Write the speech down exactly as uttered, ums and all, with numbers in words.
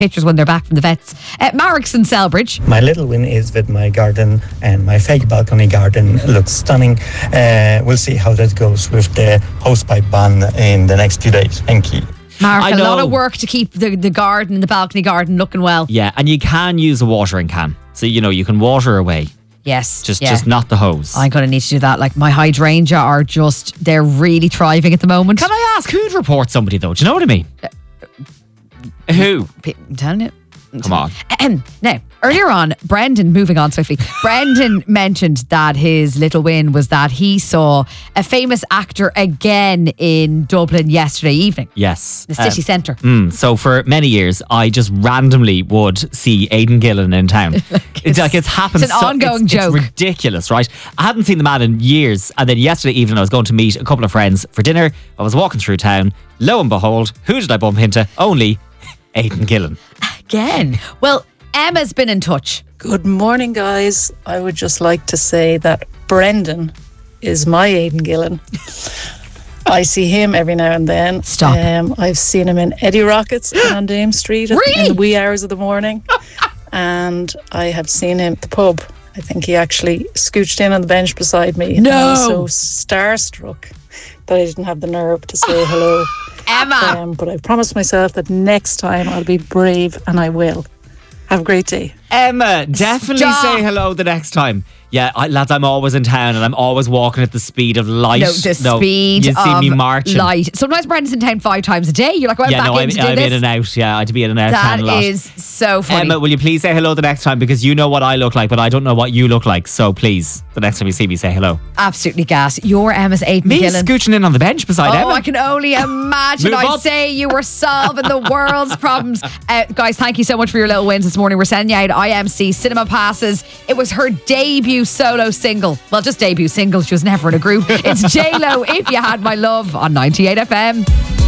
pictures when they're back from the vets. Uh, Marix in Selbridge. My little win is with my garden, and my fake balcony garden looks stunning. Uh, we'll see how that goes with the hosepipe ban in the next few days. Thank you. Mark, I a lot know. of work to keep the, the garden, the balcony garden looking well. Yeah, and you can use a watering can. So, you know, you can water away. Yes. Just yeah. just not the hose. I'm going to need to do that. Like, my hydrangea are just, they're really thriving at the moment. Can I ask, who'd report somebody though? Do you know what I mean? Uh, Who? I'm telling you. Come on. Um, now, earlier on, Brendan, moving on swiftly, Brendan mentioned that his little win was that he saw a famous actor again in Dublin yesterday evening. Yes. The city Um, centre. Mm, so for many years, I just randomly would see Aidan Gillen in town. Like it's like it's happened. it's an so, ongoing it's, joke. It's ridiculous, right? I hadn't seen the man in years, and then yesterday evening I was going to meet a couple of friends for dinner. I was walking through town. Lo and behold, who did I bump into? Only Aidan Gillen. Again. Well, Emma's been in touch. Good morning, guys. I would just like to say that Brendan is my Aidan Gillen. I see him every now and then. Stop. Um, I've seen him in Eddie Rockets on Dame Street at- Really? in the wee hours of the morning. And I have seen him at the pub. I think he actually scooched in on the bench beside me. And I was No. so starstruck that I didn't have the nerve to say hello. Emma. Um, but I promised myself that next time I'll be brave, and I will. Have a great day. Emma, definitely Stop. say hello the next time. Yeah, I, lads, I'm always in town and I'm always walking at the speed of light. No, the speed you see of me marching. light. Sometimes Brendan's in town five times a day. You're like, well, Yeah, back no, in I'm, to do I'm this. in and out. Yeah, I'd be in and out of That town a lot. is so funny. Emma, will you please say hello the next time, because you know what I look like, but I don't know what you look like. So please, the next time you see me, say hello. Absolutely gas. You're Emma's Aidan Me Gillen. scooching in on the bench beside Oh, Emma. I can only imagine. Move I'd up. say you were solving the world's problems. Uh, guys, thank you so much for your little wins this morning. We're sending you out I M C cinema passes. It was her debut solo single. Well, just debut single. She was never in a group. It's J-Lo, If You Had My Love on ninety-eight F M.